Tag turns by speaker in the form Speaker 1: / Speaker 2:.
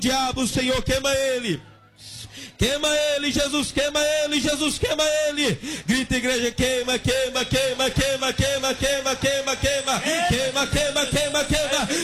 Speaker 1: Diabo, Senhor, queima ele. Queima ele, Jesus, queima ele, Jesus, queima ele. Grita, igreja, queima, queima, queima, queima, queima, queima, queima, queima, queima, queima,